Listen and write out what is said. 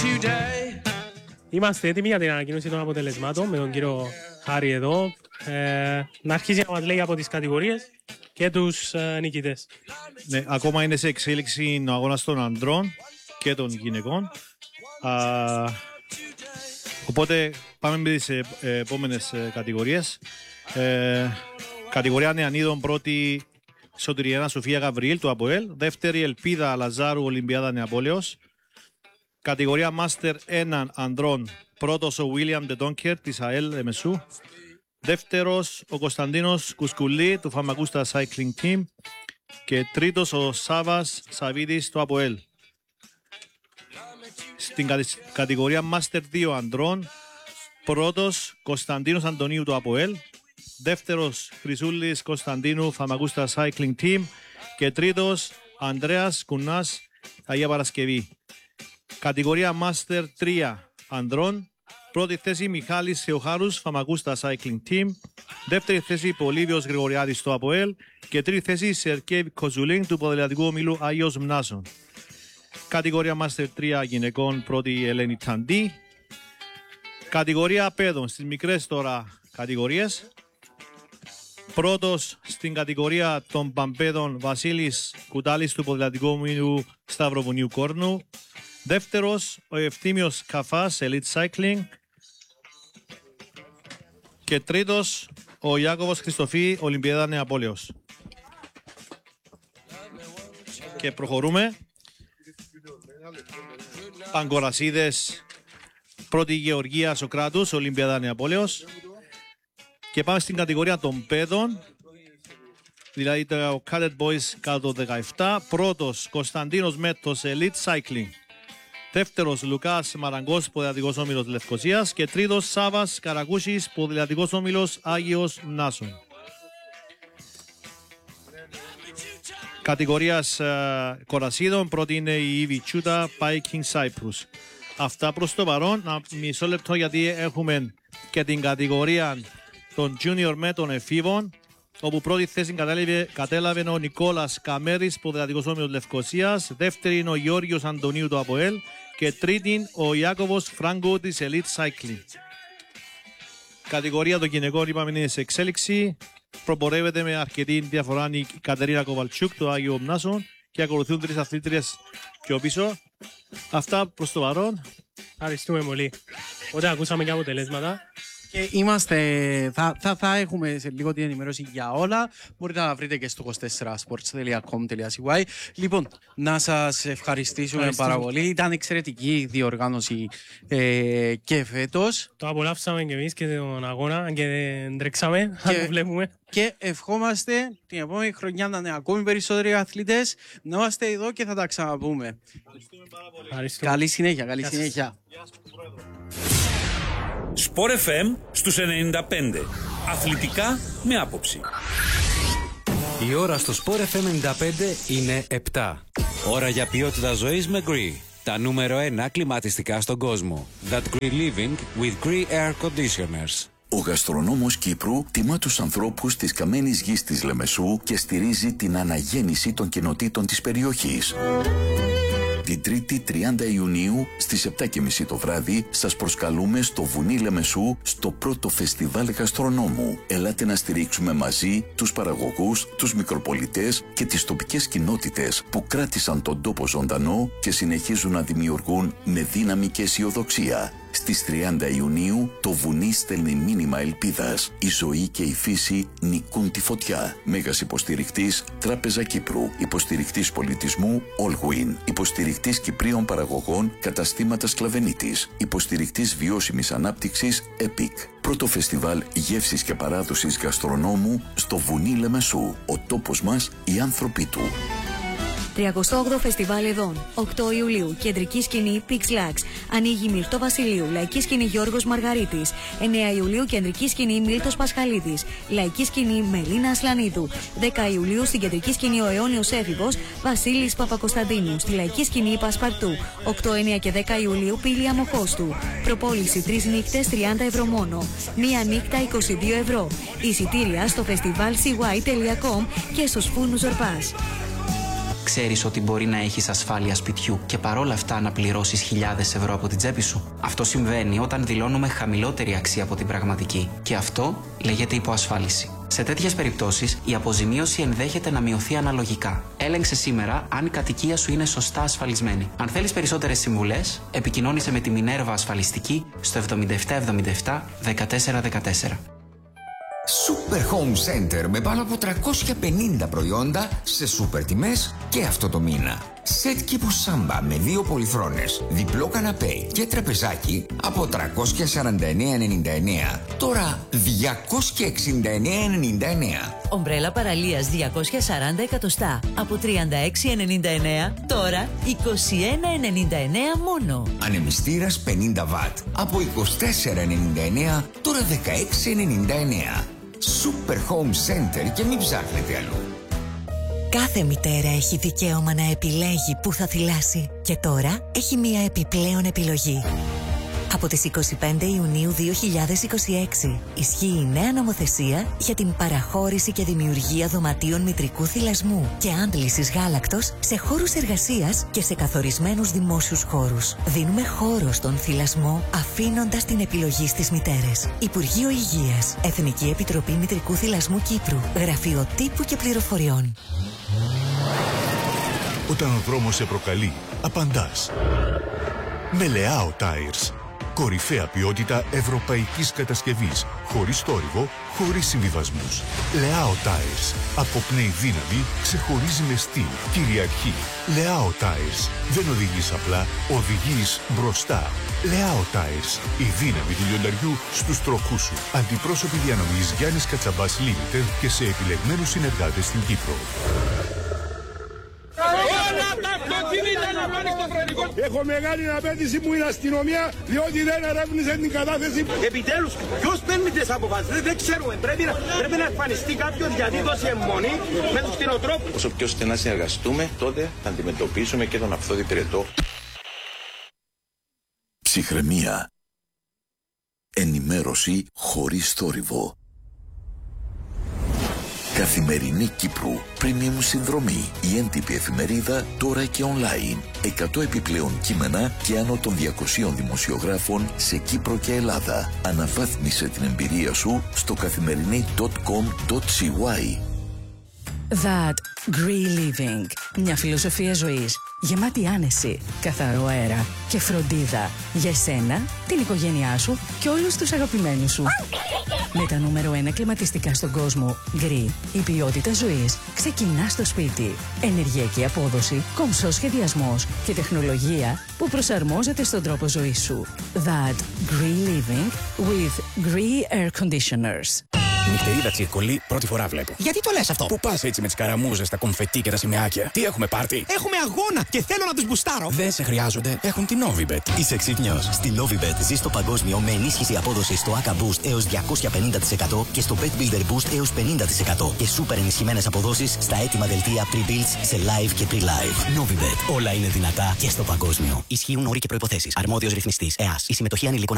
Είμαστε έτοιμοι για την ανακοίνωση των αποτελεσμάτων με τον κύριο Χάρη εδώ. Να αρχίσει να μας λέει από τις κατηγορίες και τους νικητές. Ναι, ακόμα είναι σε εξέλιξη ο αγώνας των ανδρών και των γυναικών. Οπότε πάμε με τις επόμενες κατηγορίες. Κατηγορία νεανίδων, πρώτη Σωτηριανά Σοφία Γαβριήλ του ΑΠΟΕΛ. Δεύτερη Ελπίδα Λαζάρου Ολυμπιάδα Νεαπόλεως. Κατηγορία Μάστερ 1 ανδρών, πρώτος ο Βίλιαμ Ντετόνκερ της ΑΕΛ Εμεσού. Δεύτερος ο Κωνσταντίνος Κουσκουλή του Φαμακούστα Cycling Team. Και τρίτος ο Σάβας Σαβίδης του ΑΠΟΕΛ. Στην κατηγορία Μάστερ 2 ανδρών, πρώτος Κωνσταντίνος Αντωνίου του ΑΠΟΕΛ. Δεύτερος Χρυσούλης Κωνσταντίνου Φαμακούστα Cycling Team. Και τρίτος Ανδρέας Κουνάς Αγία Παρασκευή. Κατηγορία Master 3 ανδρών. Πρώτη θέση Μιχάλης Θεοχάρους Φαμακούστα Cycling Team. Δεύτερη θέση Πολύβιος Γρηγοριάδης στο ΑΠΟΕΛ. Και τρίτη θέση Σερκέιβ Κοζουλίν του ποδηλατικού ομίλου Άγιος Μνάσων. Κατηγορία Master 3 γυναικών, πρώτη Ελένη Ταντή. Κατηγορία παιδών, στις μικρές τώρα κατηγορίες. Πρώτος στην κατηγορία των παμπέδων Βασίλης Κουτάλης του ποδηλατικού ομίλου Σταυροβουνίου Κόρνου. Δεύτερος ο Ευθύμιος Καφάς Elite Cycling. Και τρίτος ο Ιάκωβος Χριστοφή Ολυμπιάδα Νεαπόλεως. Και προχωρούμε. Παγκορασίδες, πρώτη Γεωργία Σοκράτους Ολυμπιάδα Νεαπόλεως. Και πάμε στην κατηγορία των παιδών, δηλαδή το Cadet Boys κάτω 17. Πρώτος Κωνσταντίνος Μέτος Elite Cycling. Δεύτερος Λουκάς Μαραγκός ποδηλατικός όμιλος Λευκωσίας. Και τρίτος Σάβας Καρακούσης ποδηλατικός όμιλος Άγιος Μνάσων. Κατηγορίας κορασίδων, πρώτη είναι η Ήβη Τσούτα Biking Cyprus. Αυτά προς το παρόν. Μισό λεπτό γιατί έχουμε και την κατηγορία των junior με των εφήβων, όπου πρώτη θέση κατέλαβε ο Νικόλας Καμέρης ποδηλατικός όμιλος Λευκωσίας. Δεύτερη είναι ο Γιώργος Αντωνίου του ΑΠΟΕΛ. Και τρίτη ο Ιάκωβος Φράγκο της Elite Cycling. Κατηγορία των γυναικών είπαμε είναι σε εξέλιξη. Προπορεύεται με αρκετή διαφορά η Κατερίνα Κοβαλτσούκ του Άγιο Μνάσων και ακολουθούν τρεις αθλήτριες πιο πίσω. Αυτά προς το παρόν. Ευχαριστούμε πολύ. Οπότε ακούσαμε και αποτελέσματα. Και θα έχουμε σε λίγο την ενημέρωση για όλα. Μπορείτε να βρείτε και στο 24sports.com.cy. Λοιπόν, να σας ευχαριστήσουμε πάρα πολύ. Ήταν εξαιρετική η διοργάνωση και φέτος. Το απολαύσαμε και εμείς και τον αγώνα, αν και δεν τρέξαμε, αν το βλέπουμε. Και ευχόμαστε την επόμενη χρονιά να είναι ακόμη περισσότεροι αθλητές, να είμαστε εδώ και θα τα ξαναπούμε. Καλή συνέχεια, καλή συνέχεια. Σπορ FM στους 95. Αθλητικά με άποψη. Η ώρα στο Sport FM 95 είναι 7. Ώρα για ποιότητα ζωής με Gree. Τα νούμερο 1 κλιματιστικά στον κόσμο. That Gree Living with Gree Air Conditioners. Ο γαστρονόμος Κύπρου τιμά τους ανθρώπους της καμένης γης της Λεμεσού και στηρίζει την αναγέννηση των κοινοτήτων της περιοχής. Την 3η 30 Ιουνίου στις 7:30 το βράδυ σας προσκαλούμε στο Βουνί Λεμεσού στο πρώτο φεστιβάλ γαστρονόμου. Ελάτε να στηρίξουμε μαζί τους παραγωγούς, τους μικροπολιτές και τις τοπικές κοινότητες που κράτησαν τον τόπο ζωντανό και συνεχίζουν να δημιουργούν με δύναμη και αισιοδοξία. Στις 30 Ιουνίου το βουνί στέλνει μήνυμα ελπίδας. Η ζωή και η φύση νικούν τη φωτιά. Μέγας υποστηρικτής Τράπεζα Κύπρου. Υποστηρικτής πολιτισμού Allwin. Υποστηρικτής Κυπρίων παραγωγών Καταστήματα Σκλαβενίτης. Υποστηρικτής βιώσιμης ανάπτυξης EPIC. Πρώτο φεστιβάλ γεύσης και παράδοσης γαστρονόμου στο Βουνί Λεμεσού. Ο τόπος μας, οι άνθρωποι του. 38ο Φεστιβάλ Εδών, 8 Ιουλίου, κεντρική σκηνή Pixlax. Ανοίγει Μυρτό Βασιλείου, λαϊκή σκηνή Γιώργος Μαργαρίτης. 9 Ιουλίου, κεντρική σκηνή Μίλτος Πασχαλίδης. Λαϊκή σκηνή Μελίνα Ασλανίδου. 10 Ιουλίου, στην κεντρική σκηνή ο αιώνιος έφηβος Βασίλης Παπακοσταντίνου. Στη λαϊκή σκηνή Πασπαρτού. 8, 9 και 10 Ιουλίου, Πήλια Μοχώστου. Προπόληση 3 νύχτες 30 ευρώ μόνο. Μία νύχτα 22 ευρώ. Εισιτήρια στο festivalcy.com και στους φούρνους Ορπάς. ξέρεις ότι μπορεί να έχεις ασφάλεια σπιτιού και παρόλα αυτά να πληρώσεις χιλιάδες ευρώ από την τσέπη σου? Αυτό συμβαίνει όταν δηλώνουμε χαμηλότερη αξία από την πραγματική. Και αυτό λέγεται υποασφάλιση. Σε τέτοιες περιπτώσεις, η αποζημίωση ενδέχεται να μειωθεί αναλογικά. Έλεγξε σήμερα αν η κατοικία σου είναι σωστά ασφαλισμένη. Αν θέλεις περισσότερες συμβουλές, επικοινώνησε με τη Μινέρβα Ασφαλιστική στο 7777 1414. Super Home Center με πάνω από 350 προϊόντα σε σούπερ τιμές και αυτό το μήνα. Σετ κήπο σάμπα με 2 πολυθρόνες, διπλό καναπέ και τραπεζάκι από 349,99. Τώρα 269,99. Ομπρέλα παραλίας 240 εκατοστά από 36,99. Τώρα 21,99 μόνο. Ανεμιστήρας 50 βατ από 24,99. Τώρα 16,99. Super Home Center και μην ψάχνετε αλλού. Κάθε μητέρα έχει δικαίωμα να επιλέγει που θα θυλάσει. Και τώρα έχει μία επιπλέον επιλογή. Από τις 25 Ιουνίου 2026 ισχύει η νέα νομοθεσία για την παραχώρηση και δημιουργία δωματίων μητρικού θυλασμού και άντλησης γάλακτος σε χώρους εργασίας και σε καθορισμένους δημόσιους χώρους. Δίνουμε χώρο στον θυλασμό αφήνοντας την επιλογή στις μητέρες. Υπουργείο Υγείας, Εθνική Επιτροπή Μητρικού Θυλασμού Κύπρου, Γραφείο Τύπου και Πληροφοριών. Όταν ο δρόμος σε προκαλεί, απαντάς. Με Leao Tires. Κορυφαία ποιότητα ευρωπαϊκής κατασκευής. Χωρίς θόρυβο, χωρίς συμβιβασμούς. Leao Tires. Αποπνέει δύναμη, ξεχωρίζει με στυλ, κυριαρχεί. Leao Tires. Δεν οδηγείς απλά, οδηγείς μπροστά. Leao Tires. Η δύναμη του λιονταριού στους τροχούς σου. Αντιπρόσωποι διανομής Γιάννης Κατσαμπάς Limited και σε επιλεγμένους συνεργάτες στην Κύπρο. Έχω μεγάλη απέτηση που είναι αστυνομία, διότι δεν ερεύνησε την κατάθεση. Επιτέλους, ποιος παίρνει τις αποφάσεις, δεν ξέρουμε. Πρέπει να εμφανιστεί κάποιος γιατί δώσει αιμονή με τους κτηνοτρόφους. Όσο πιο στενά συνεργαστούμε, τότε θα αντιμετωπίσουμε και τον αυθόδη πυρετό. Ψυχραιμία. Ενημέρωση χωρίς θόρυβο. Καθημερινή Κύπρου, premium συνδρομή, η έντυπη εφημερίδα τώρα και online. 100 επιπλέον κείμενα και άνω των 200 δημοσιογράφων σε Κύπρο και Ελλάδα. Αναβάθμισε την εμπειρία σου στο καθημερινή.com.cy. That Green Living. Μια φιλοσοφία ζωής γεμάτη άνεση, καθαρό αέρα και φροντίδα για εσένα, την οικογένειά σου και όλους τους αγαπημένους σου. Με τα νούμερο 1 κλιματιστικά στον κόσμο, Green, η ποιότητα ζωής ξεκινά στο σπίτι. Ενεργειακή απόδοση, κομψός σχεδιασμός και τεχνολογία που προσαρμόζεται στον τρόπο ζωής σου. That Green Living with Green Air Conditioners. Νυχτερίδα τσιρκολί, πρώτη φορά βλέπω. Γιατί το λες αυτό? Πού πας έτσι με τις καραμούζες, τα κομφετί και τα σημαίακια? Τι έχουμε πάρτι? Έχουμε αγώνα και θέλω να τους μπουστάρω. Δεν σε χρειάζονται, έχουν την Novibet. Είσαι ξύπνιος. Στη Novibet ζεις το παγκόσμιο με ενίσχυση απόδοσης στο ACA Boost έως 250% και στο Bet Builder Boost έως 50% και σούπερ ενισχυμένες αποδόσεις στα έτοιμα δελτία pre-builds σε live και pre-live. Novibet. Όλα είναι δυνατά και στο παγκόσμιο. Ισχύουν όροι και προϋποθέσεις. Αρμόδιος ρυθμιστής ΕΑΣ. Η συμμετοχή ανηλίκων